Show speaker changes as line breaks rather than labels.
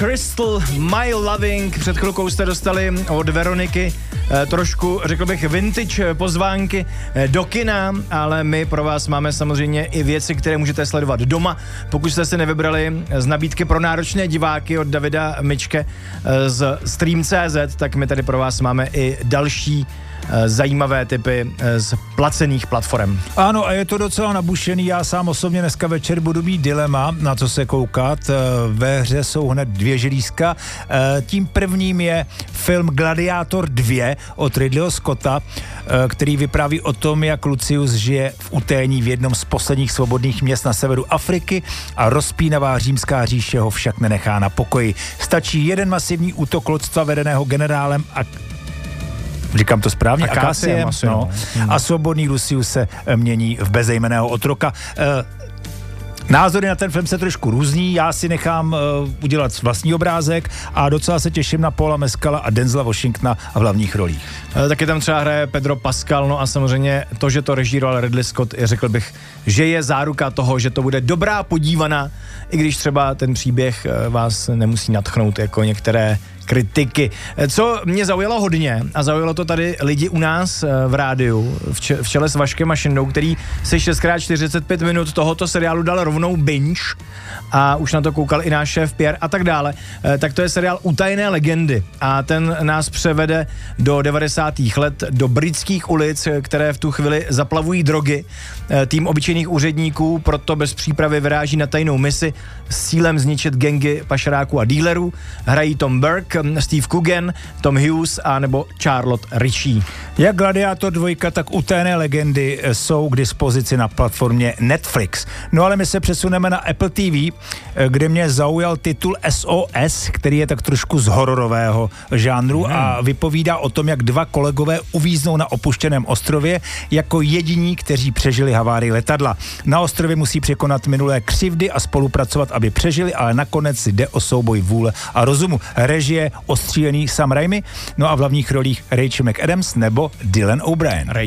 Crystal, My Loving. Před chvilkou jste dostali od Veroniky trošku, řekl bych, vintage pozvánky do kina, ale my pro vás máme samozřejmě i věci, které můžete sledovat doma. Pokud jste si nevybrali z nabídky pro náročné diváky od Davida Mičke z Stream.cz, tak my tady pro vás máme i další zajímavé typy z placených platform.
Ano, a je to docela nabušený. Já sám osobně dneska večer budu mít dilema, na co se koukat. Ve hře jsou hned dvě želízka. Tím prvním je film Gladiátor 2 od Ridleyho Scotta, který vypráví o tom, jak Lucius žije v utajení v jednom z posledních svobodných měst na severu Afriky a rozpínavá římská říše ho však nenechá na pokoji. Stačí jeden masivní útok lodstva vedeného generálem říkám to správně? Akaciem, no. A svobodný Lucius se mění v bezejmenného otroka. Názory na ten film se trošku různí, já si nechám udělat vlastní obrázek a docela se těším na Paula Mescala a Denzela Washingtona v hlavních rolích.
Taky tam třeba hraje Pedro Pascal, no a samozřejmě to, že to režíroval Ridley Scott, řekl bych, že je záruka toho, že to bude dobrá podívaná, i když třeba ten příběh vás nemusí nadchnout jako některé kritiky. Co mě zaujalo hodně, a zaujalo to tady lidi u nás v rádiu, v čele s Vaškem a Šindou, který se 6x45 minut tohoto seriálu dal rovnou binge a už na to koukal i náš šéf Pierre a tak dále, tak to je seriál Utajené legendy a ten nás převede do 90. let, do britských ulic, které v tu chvíli zaplavují drogy. Tým obyčejných úředníků proto bez přípravy vyráží na tajnou misi s cílem zničit gangy pašeráků a dílerů. Hrají Tom Burke, Steve Coogan, Tom Hughes a nebo Charlotte Ritchie.
Jak Gladiátor 2, tak Utajené legendy jsou k dispozici na platformě Netflix. No ale my se přesuneme na Apple TV, kde mě zaujal titul SOS, který je tak trošku z hororového žánru a vypovídá o tom, jak dva kolegové uvíznou na opuštěném ostrově jako jediní, kteří přežili havárii letadla. Na ostrově musí překonat minulé křivdy a spolupracovat, aby přežili, ale nakonec jde o souboj vůle a rozumu. Režie ostřílený Sam Raimi, no a v hlavních rolích Rachel McAdams nebo Dylan O'Brien.